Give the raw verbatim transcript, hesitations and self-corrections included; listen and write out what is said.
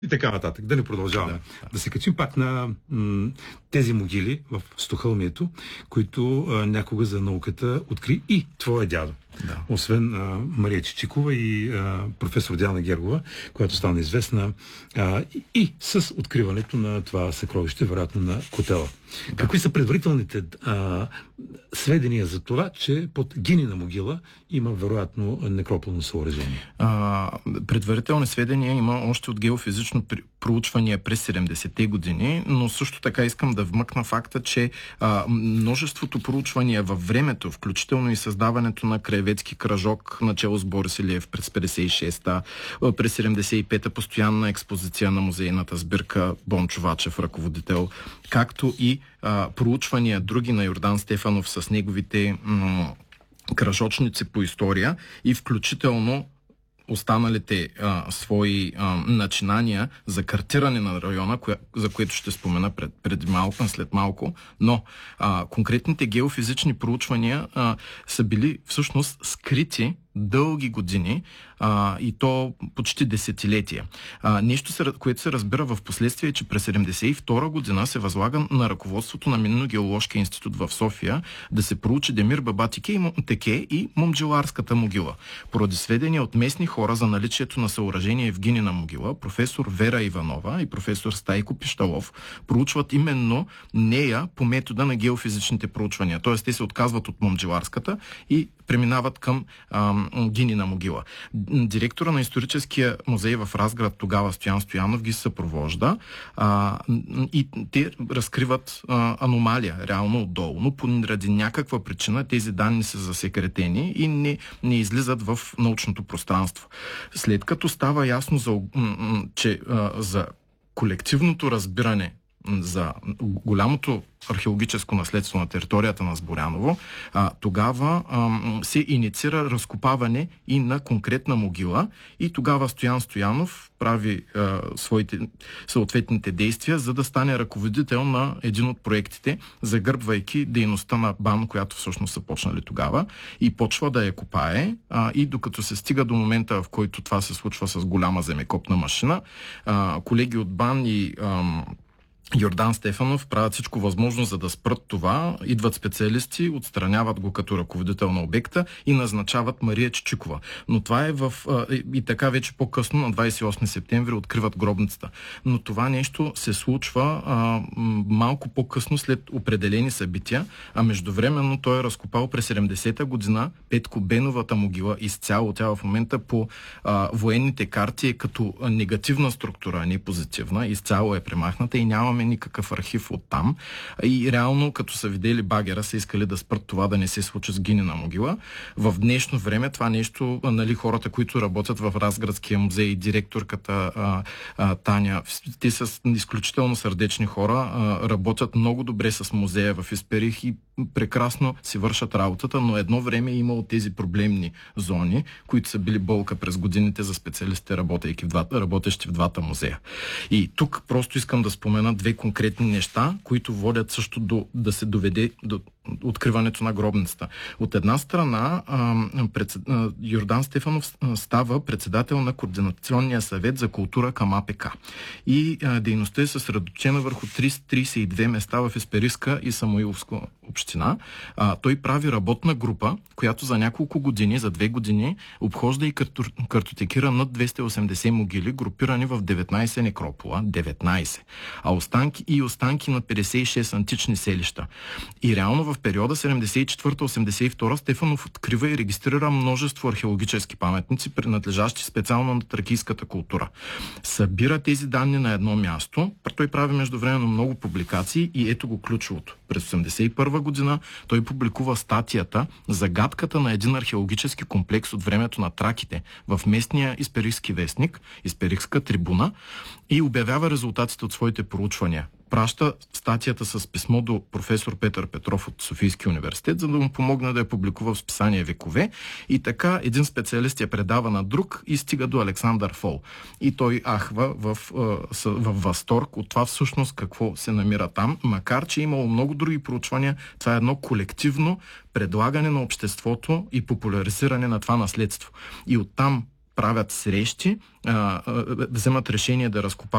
И така нататък. Да не продължаваме. Да, да. Да се качим пак на м, тези могили в Стохълмието, които а, някога за науката откри и твоя дядо. Да. Освен а, Мария Чичикова и а, професор Диана Гергова, която стана известна а, и, и с откриването на това съкровище, вероятно на Котела. Да. Какви са предварителните а, сведения за това, че под Гинина могила има вероятно некрополно съоръжение? А, предварителни сведения има още от геофизично проучвания през седемдесетте години, но също така искам да вмъкна факта, че а, множеството проучвания във времето, включително и създаването на краеведски кръжок начело с Борис Илиев през петдесет и шеста, през седемдесет и пета постоянна експозиция на музейната сбирка Бончо Вачев, ръководител, както и а, проучвания други на Йордан Стефанов с неговите м- кръжочници по история и включително останалите а, свои а, начинания за картиране на района, коя, за което ще спомена пред, пред малко, след малко, но а, конкретните геофизични проучвания а, са били всъщност скрити дълги години а, и то почти десетилетия. А, нещо, което се разбира в последствие е, че през седемдесет и втора година се възлага на ръководството на Минно-геоложкия институт в София да се проучи Демир Бабатике и, Теке и Момджиларската могила. Поради сведения от местни хора за наличието на съоръжение в Гинина могила, професор Вера Иванова и професор Стайко Пищалов проучват именно нея по метода на геофизичните проучвания. Т.е. те се отказват от Момджиларската и преминават към а, Гинина могила. Директора на историческия музей в Разград тогава Стоян Стоянов ги съпровожда а, и те разкриват а, аномалия, реално отдолу, но поради някаква причина тези данни са засекретени и не, не излизат в научното пространство. След като става ясно, за, че а, за колективното разбиране за голямото археологическо наследство на територията на Сборяново, а, тогава а, се инициира разкопаване и на конкретна могила и тогава Стоян Стоянов прави а, своите съответните действия, за да стане ръководител на един от проектите, загърбвайки дейността на БАН, която всъщност са почнали тогава и почва да я копае а, и докато се стига до момента, в който това се случва с голяма земекопна машина, а, колеги от БАН и а, Йордан Стефанов правят всичко възможно, за да спрат това. Идват специалисти, отстраняват го като ръководител на обекта и назначават Мария Чичикова. Но това е в... И така вече по-късно, на двадесет и осми септември, откриват гробницата. Но това нещо се случва а, малко по-късно след определени събития, а междувременно той е разкопал през седемдесета година Петко Беновата могила изцяло. Тя в момента по а, военните карти е като негативна структура, а не позитивна. Изцяло е премахната и нямаме никакъв архив от там. И реално, като са видели багера, са искали да спрат това да не се случи с Гинина могила. В днешно време това нещо, нали, хората, които работят в Разградския музей, директорката а, а, Таня, те са изключително сърдечни хора, а, работят много добре с музея в Исперих и прекрасно си вършат работата, но едно време е имало тези проблемни зони, които са били болка през годините за специалистите, работейки в двата, работещи в двата музея. И тук просто искам да спомена две конкретни неща, които водят също до, да се доведе до откриването на гробницата. От една страна, пред, Йордан Стефанов става председател на Координационния съвет за култура към АПК. И а, дейността е съсредоточена върху триста тридесет и две места в Еспериска и Самуиловска община. А, той прави работна група, която за няколко години, за две години, обхожда и карто, картотекира над двеста и осемдесет могили, групирани в деветнадесет некропола. деветнадесет. А останки и останки на петдесет и шест антични селища. И реално в периода седемдесет и четвърта - осемдесет и втора Стефанов открива и регистрира множество археологически паметници, принадлежащи специално на тракийската култура. Събира тези данни на едно място, той прави междувременно много публикации и ето го ключовото. През осемдесет и първа година той публикува статията "Загадката на един археологически комплекс от времето на траките" в местния Исперихски вестник, Исперихска трибуна, и обявява резултатите от своите проучвания. Праща статията с писмо до професор Петър Петров от Софийския университет, за да му помогне да я публикува в списание Векове. И така един специалист я предава на друг и стига до Александър Фол. И той ахва в, в, в възторг от това всъщност какво се намира там, макар че е имало много други проучвания. Това е едно колективно предлагане на обществото и популяризиране на това наследство. И оттам правят срещи, а, а, вземат решение да разкопават